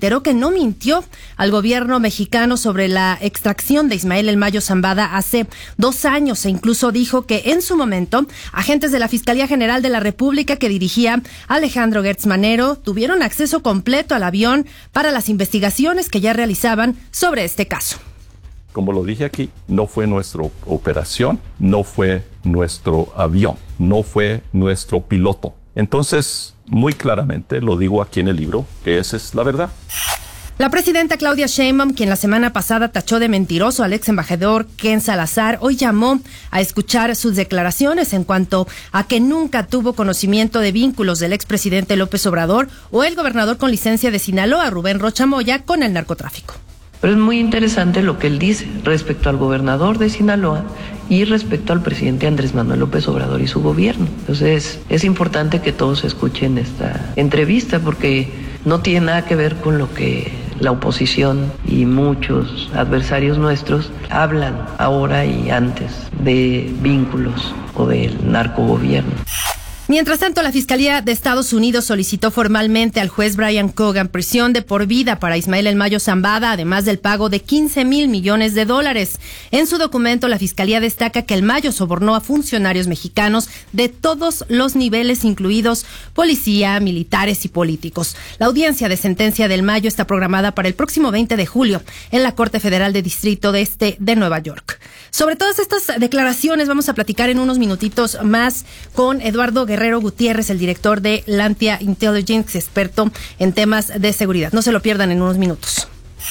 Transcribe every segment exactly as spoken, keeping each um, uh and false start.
reiteró que no mintió al gobierno mexicano sobre la extracción de Ismael El Mayo Zambada hace dos años e incluso dijo que en su momento agentes de la Fiscalía General de la República que dirigía Alejandro Gertz Manero tuvieron acceso completo al avión para las investigaciones que ya realizaban sobre este caso. Como lo dije aquí, no fue nuestra operación, no fue nuestro avión, no fue nuestro piloto. Entonces, muy claramente lo digo aquí en el libro, que esa es la verdad. La presidenta Claudia Sheinbaum, quien la semana pasada tachó de mentiroso al ex embajador Ken Salazar, hoy llamó a escuchar sus declaraciones en cuanto a que nunca tuvo conocimiento de vínculos del expresidente López Obrador o el gobernador con licencia de Sinaloa, Rubén Rocha Moya, con el narcotráfico. Pero es muy interesante lo que él dice respecto al gobernador de Sinaloa y respecto al presidente Andrés Manuel López Obrador y su gobierno. Entonces, es importante que todos escuchen esta entrevista porque no tiene nada que ver con lo que la oposición y muchos adversarios nuestros hablan ahora y antes de vínculos o del narcogobierno. Mientras tanto, la Fiscalía de Estados Unidos solicitó formalmente al juez Brian Cogan prisión de por vida para Ismael El Mayo Zambada, además del pago de quince mil millones de dólares. En su documento, la Fiscalía destaca que El Mayo sobornó a funcionarios mexicanos de todos los niveles, incluidos policía, militares y políticos. La audiencia de sentencia del Mayo está programada para el próximo veinte de julio en la Corte Federal de Distrito de Este de Nueva York. Sobre todas estas declaraciones vamos a platicar en unos minutitos más con Eduardo Guerrero Gutiérrez, el director de Lantia Intelligence, experto en temas de seguridad. No se lo pierdan en unos minutos.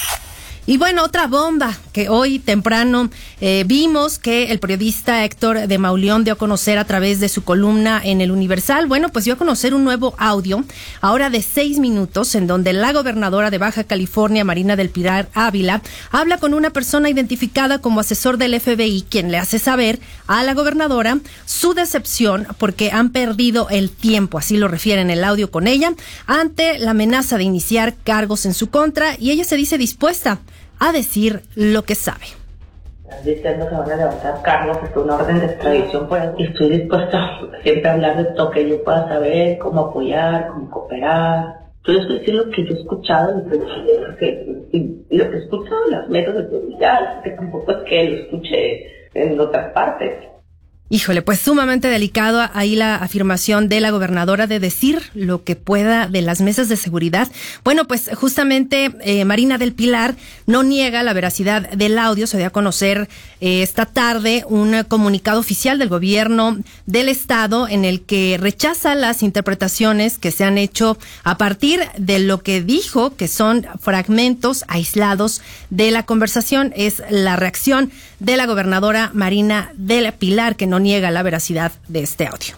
Y bueno, otra bomba que hoy temprano eh, vimos que el periodista Héctor de Mauleón dio a conocer a través de su columna en El Universal. Bueno, pues dio a conocer un nuevo audio, ahora de seis minutos, en donde la gobernadora de Baja California, Marina del Pilar Ávila, habla con una persona identificada como asesor del F B I, quien le hace saber a la gobernadora su decepción porque han perdido el tiempo, así lo refiere en el audio con ella, ante la amenaza de iniciar cargos en su contra, y ella se dice dispuesta a decir lo que sabe. Están diciendo que van a levantar cargos, que es una orden de extradición, pues, y estoy dispuesta siempre a hablar de lo que yo pueda saber, cómo apoyar, cómo cooperar. Yo les voy a decir lo que yo he escuchado, lo que, y lo que he escuchado en los medios de publicidad, que tampoco es que lo escuche en otras partes. Híjole, pues sumamente delicado ahí la afirmación de la gobernadora de decir lo que pueda de las mesas de seguridad. Bueno, pues justamente eh, Marina del Pilar no niega la veracidad del audio. Se dio a conocer eh, esta tarde un comunicado oficial del gobierno del estado en el que rechaza las interpretaciones que se han hecho a partir de lo que dijo que son fragmentos aislados de la conversación. Es la reacción de la gobernadora Marina del Pilar, que no niega la veracidad de este audio.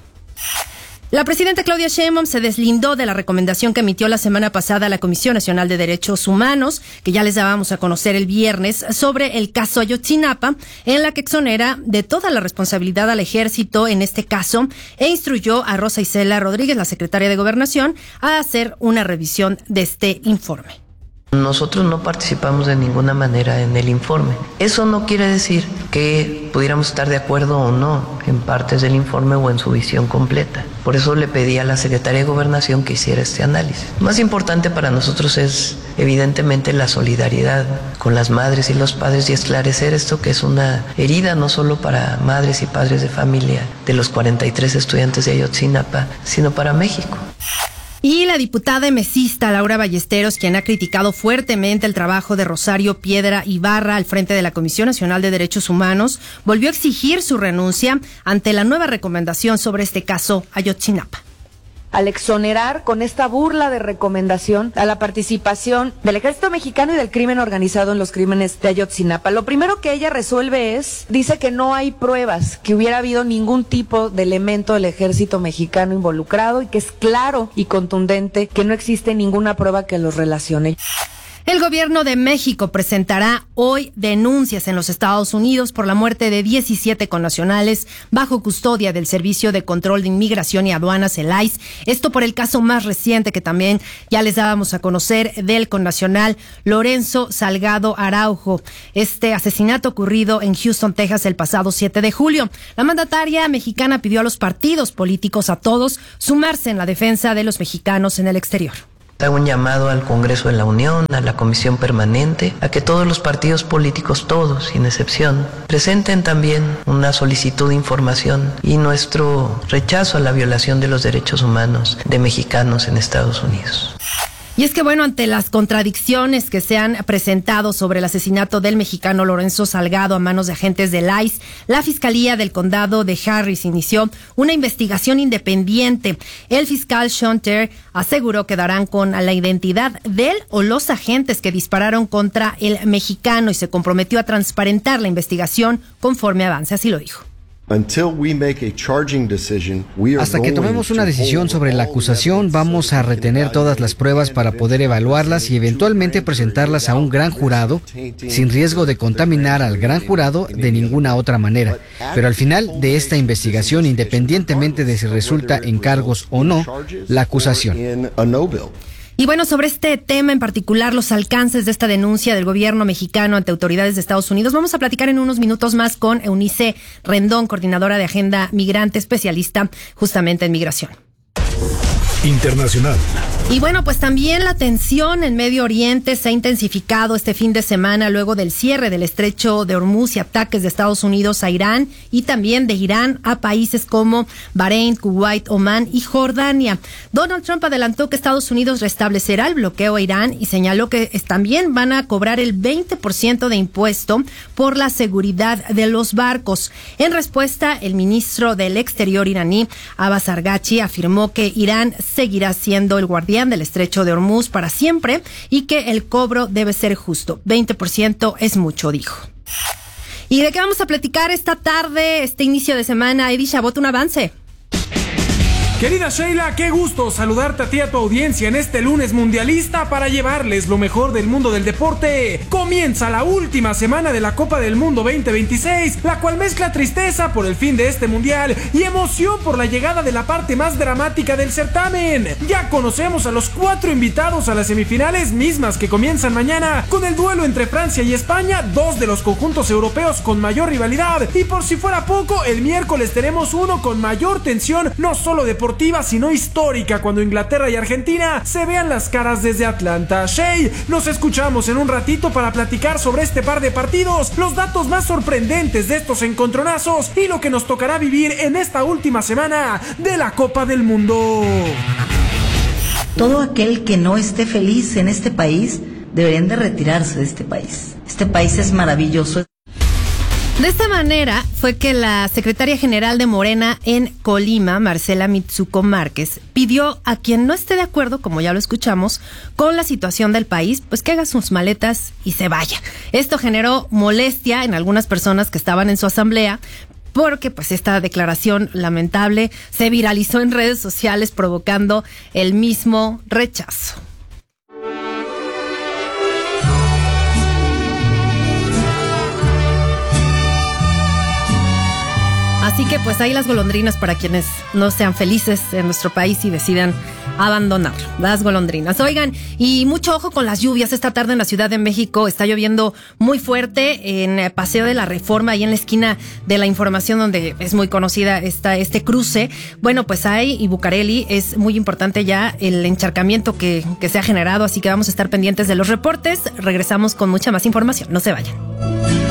La presidenta Claudia Sheinbaum se deslindó de la recomendación que emitió la semana pasada la Comisión Nacional de Derechos Humanos, que ya les dábamos a conocer el viernes, sobre el caso Ayotzinapa, en la que exonera de toda la responsabilidad al ejército en este caso e instruyó a Rosa Isela Rodríguez, la secretaria de Gobernación, a hacer una revisión de este informe. Nosotros no participamos de ninguna manera en el informe. Eso no quiere decir que pudiéramos estar de acuerdo o no en partes del informe o en su visión completa. Por eso le pedí a la Secretaría de Gobernación que hiciera este análisis. Más importante para nosotros es evidentemente la solidaridad con las madres y los padres y esclarecer esto que es una herida no solo para madres y padres de familia de los cuarenta y tres estudiantes de Ayotzinapa, sino para México. Y la diputada emesista Laura Ballesteros, quien ha criticado fuertemente el trabajo de Rosario Piedra Ibarra al frente de la Comisión Nacional de Derechos Humanos, volvió a exigir su renuncia ante la nueva recomendación sobre este caso Ayotzinapa. Al exonerar con esta burla de recomendación a la participación del ejército mexicano y del crimen organizado en los crímenes de Ayotzinapa. Lo primero que ella resuelve es, dice que no hay pruebas, que hubiera habido ningún tipo de elemento del ejército mexicano involucrado y que es claro y contundente que no existe ninguna prueba que los relacione. El gobierno de México presentará hoy denuncias en los Estados Unidos por la muerte de diecisiete connacionales bajo custodia del Servicio de Control de Inmigración y Aduanas, el I C E. Esto por el caso más reciente que también ya les dábamos a conocer del connacional Lorenzo Salgado Araujo. Este asesinato ocurrido en Houston, Texas, el pasado siete de julio. La mandataria mexicana pidió a los partidos políticos, a todos, sumarse en la defensa de los mexicanos en el exterior. Hago un llamado al Congreso de la Unión, a la Comisión Permanente, a que todos los partidos políticos, todos, sin excepción, presenten también una solicitud de información y nuestro rechazo a la violación de los derechos humanos de mexicanos en Estados Unidos. Y es que, bueno, ante las contradicciones que se han presentado sobre el asesinato del mexicano Lorenzo Salgado a manos de agentes del I C E, la Fiscalía del Condado de Harris inició una investigación independiente. El fiscal Sean Ter aseguró que darán con la identidad de él o los agentes que dispararon contra el mexicano y se comprometió a transparentar la investigación conforme avance. Así lo dijo. Hasta que tomemos una decisión sobre la acusación, vamos a retener todas las pruebas para poder evaluarlas y eventualmente presentarlas a un gran jurado, sin riesgo de contaminar al gran jurado de ninguna otra manera. Pero al final de esta investigación, independientemente de si resulta en cargos o no, la acusación. Y bueno, sobre este tema en particular, los alcances de esta denuncia del gobierno mexicano ante autoridades de Estados Unidos, vamos a platicar en unos minutos más con Eunice Rendón, coordinadora de Agenda Migrante, especialista justamente en migración. Internacional. Y bueno, pues también la tensión en Medio Oriente se ha intensificado este fin de semana luego del cierre del estrecho de Hormuz y ataques de Estados Unidos a Irán y también de Irán a países como Bahrein, Kuwait, Omán y Jordania. Donald Trump adelantó que Estados Unidos restablecerá el bloqueo a Irán y señaló que también van a cobrar el veinte por ciento de impuesto por la seguridad de los barcos. En respuesta, el ministro del Exterior iraní, Abbas Araghchi, afirmó que Irán seguirá siendo el guardián del estrecho de Hormuz para siempre y que el cobro debe ser justo. veinte por ciento es mucho, dijo. ¿Y de qué vamos a platicar esta tarde, este inicio de semana? Eddie Chabot, un avance. Querida Sheila, qué gusto saludarte a ti y a tu audiencia en este lunes mundialista para llevarles lo mejor del mundo del deporte. Comienza la última semana de la Copa del Mundo veinte veintiséis, la cual mezcla tristeza por el fin de este mundial y emoción por la llegada de la parte más dramática del certamen. Ya conocemos a los cuatro invitados a las semifinales, mismas que comienzan mañana con el duelo entre Francia y España, dos de los conjuntos europeos con mayor rivalidad. Y por si fuera poco, el miércoles tenemos uno con mayor tensión, no solo deportiva, sino histórica, cuando Inglaterra y Argentina se vean las caras desde Atlanta. Shey, nos escuchamos en un ratito para platicar sobre este par de partidos, los datos más sorprendentes de estos encontronazos y lo que nos tocará vivir en esta última semana de la Copa del Mundo. Todo aquel que no esté feliz en este país deberían de retirarse de este país. Este país es maravilloso. De esta manera fue que la secretaria general de Morena en Colima, Marcela Mitsuko Márquez, pidió a quien no esté de acuerdo, como ya lo escuchamos, con la situación del país, pues que haga sus maletas y se vaya. Esto generó molestia en algunas personas que estaban en su asamblea, porque pues esta declaración lamentable se viralizó en redes sociales provocando el mismo rechazo. Así que pues ahí las golondrinas para quienes no sean felices en nuestro país y decidan abandonarlo. Las golondrinas. Oigan, y mucho ojo con las lluvias. Esta tarde en la Ciudad de México está lloviendo muy fuerte en Paseo de la Reforma, ahí en la esquina de la Información, donde es muy conocida esta, este cruce. Bueno, pues ahí y Bucareli es muy importante ya el encharcamiento que, que se ha generado, así que vamos a estar pendientes de los reportes. Regresamos con mucha más información. No se vayan.